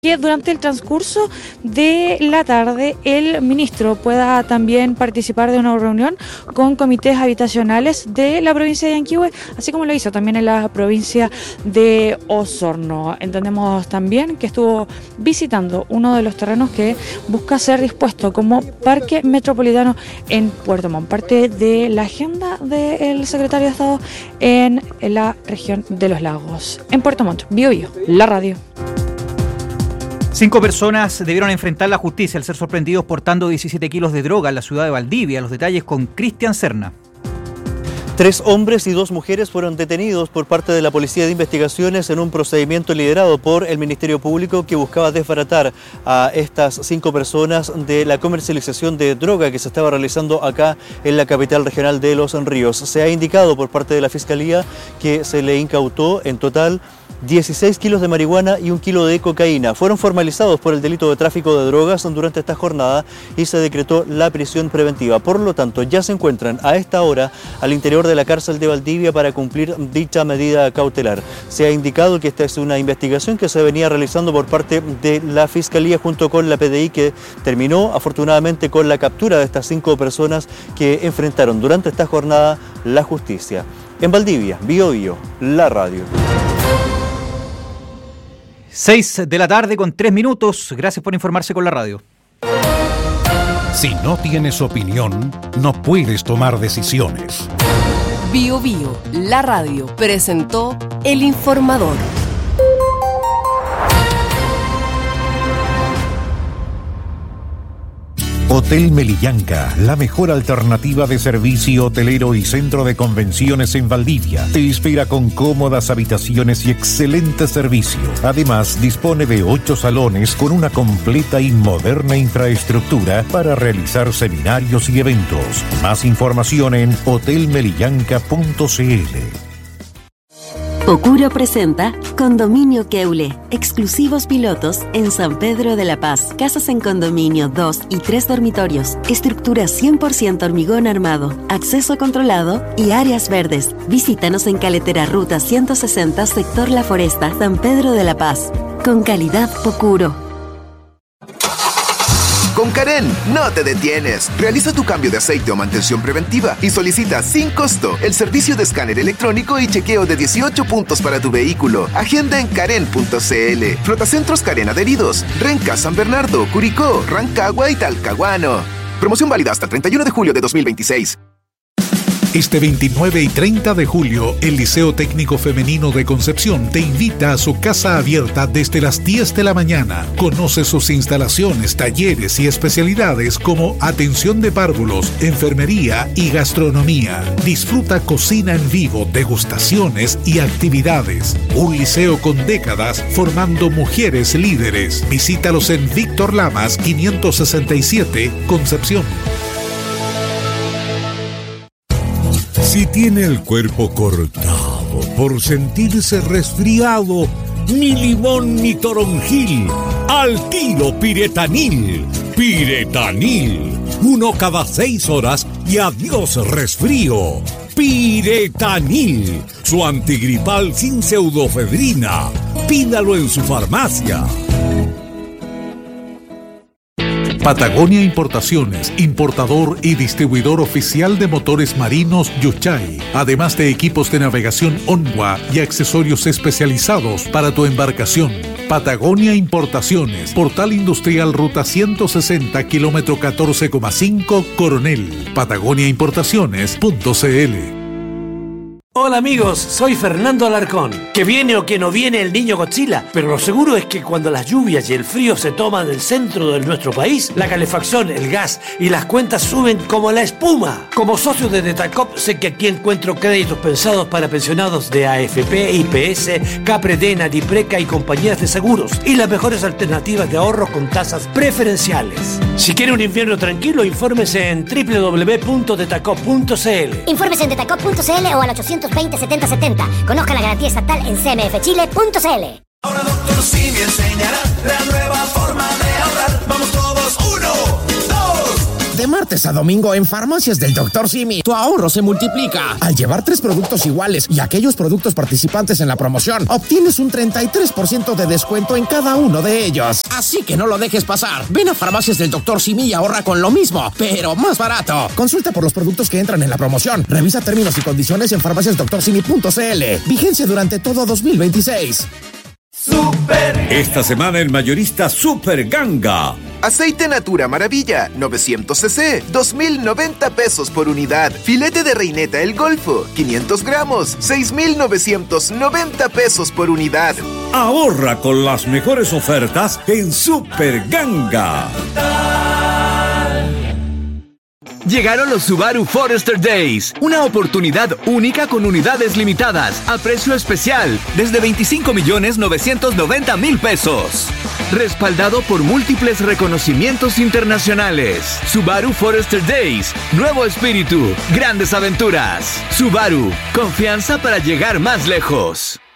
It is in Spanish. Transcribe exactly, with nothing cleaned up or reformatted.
que durante el transcurso de la tarde el ministro pueda también participar de una reunión con comités habitacionales de la provincia de Yanquihue, así como lo hizo también en la provincia de Osorno. Entendemos también que estuvo visitando uno de los terrenos que busca ser dispuesto como parque metropolitano en Puerto Montt, parte de la agenda del secretario de Estado en la región de los lagos. En Puerto Montt, Bio Bio, la radio. Cinco personas debieron enfrentar la justicia al ser sorprendidos portando diecisiete kilos de droga en la ciudad de Valdivia. Los detalles con Cristian Serna. Tres hombres y dos mujeres fueron detenidos por parte de la Policía de Investigaciones en un procedimiento liderado por el Ministerio Público que buscaba desbaratar a estas cinco personas de la comercialización de droga que se estaba realizando acá en la capital regional de Los Ríos. Se ha indicado por parte de la Fiscalía que se le incautó en total dieciséis kilos de marihuana y un kilo de cocaína. Fueron formalizados por el delito de tráfico de drogas durante esta jornada y se decretó la prisión preventiva. Por lo tanto, ya se encuentran a esta hora al interior de la cárcel de Valdivia para cumplir dicha medida cautelar. Se ha indicado que esta es una investigación que se venía realizando por parte de la Fiscalía junto con la P D I, que terminó afortunadamente con la captura de estas cinco personas que enfrentaron durante esta jornada la justicia. En Valdivia, Bio Bio, la radio. seis de la tarde con tres minutos. Gracias por informarse con la radio. Si no tienes opinión, no puedes tomar decisiones. Bio Bio, la radio, presentó El Informador. Hotel Melillanca, la mejor alternativa de servicio hotelero y centro de convenciones en Valdivia. Te espera con cómodas habitaciones y excelente servicio. Además, dispone de ocho salones con una completa y moderna infraestructura para realizar seminarios y eventos. Más información en hotel melillanca punto c l. Pocuro presenta Condominio Keule, exclusivos pilotos en San Pedro de la Paz. Casas en condominio, dos y tres dormitorios, estructura cien por ciento hormigón armado, acceso controlado y áreas verdes. Visítanos en Caletera Ruta ciento sesenta, sector La Foresta, San Pedro de la Paz. Con calidad Pocuro. Con Karen, no te detienes. Realiza tu cambio de aceite o mantención preventiva y solicita sin costo el servicio de escáner electrónico y chequeo de dieciocho puntos para tu vehículo. Agenda en karen punto c l. Flotacentros Karen adheridos: Renca, San Bernardo, Curicó, Rancagua y Talcahuano. Promoción válida hasta el treinta y uno de julio de dos mil veintiséis. Este veintinueve y treinta de julio, el Liceo Técnico Femenino de Concepción te invita a su casa abierta desde las diez de la mañana. Conoce sus instalaciones, talleres y especialidades como atención de párvulos, enfermería y gastronomía. Disfruta cocina en vivo, degustaciones y actividades. Un liceo con décadas formando mujeres líderes. Visítalos en Víctor Lamas quinientos sesenta y siete, Concepción. Si tiene el cuerpo cortado por sentirse resfriado, ni limón ni toronjil, al tiro Piretanil. Piretanil, uno cada seis horas y adiós resfrío. Piretanil, su antigripal sin pseudofedrina. Pídalo en su farmacia. Patagonia Importaciones, importador y distribuidor oficial de motores marinos Yuchay, además de equipos de navegación Onwa y accesorios especializados para tu embarcación. Patagonia Importaciones, Portal Industrial Ruta ciento sesenta, kilómetro catorce coma cinco, Coronel. Patagonia Importaciones punto c l. Hola amigos, soy Fernando Alarcón. Que viene o que no viene el niño Godzilla, pero lo seguro es que cuando las lluvias y el frío se toman el centro de nuestro país, la calefacción, el gas y las cuentas suben como la espuma. Como socio de Detacop sé que aquí encuentro créditos pensados para pensionados de A F P, I P S, Capredena, Dipreca y compañías de seguros, y las mejores alternativas de ahorro con tasas preferenciales. Si quiere un invierno tranquilo, infórmese en doble u doble u doble u punto detacop punto c l. Infórmese en detacop punto c l o al ochocientos veinte, setenta setenta. Conozca la garantía estatal en c m f chile punto c l. Ahora Doctor Simi enseñará la nueva forma de ahorrar. Vamos todos, uno, dos. De martes martes a domingo en Farmacias del doctor Simi, tu ahorro se multiplica. Al llevar tres productos iguales y aquellos productos participantes en la promoción, obtienes un treinta y tres por ciento de descuento en cada uno de ellos. Así que no lo dejes pasar. Ven a Farmacias del doctor Simi y ahorra con lo mismo, pero más barato. Consulta por los productos que entran en la promoción. Revisa términos y condiciones en farmacias doctor simi punto c l. Vigencia durante todo dos mil veintiséis. Super. Esta semana el mayorista Super Ganga. Aceite Natura Maravilla, novecientos centilitros, dos mil noventa pesos por unidad. Filete de reineta El Golfo, quinientos gramos, seis mil novecientos noventa pesos por unidad. Ahorra con las mejores ofertas en Super Ganga. Llegaron los Subaru Forester Days, una oportunidad única con unidades limitadas, a precio especial, desde veinticinco millones novecientos noventa mil pesos. Respaldado por múltiples reconocimientos internacionales. Subaru Forester Days, nuevo espíritu, grandes aventuras. Subaru, confianza para llegar más lejos.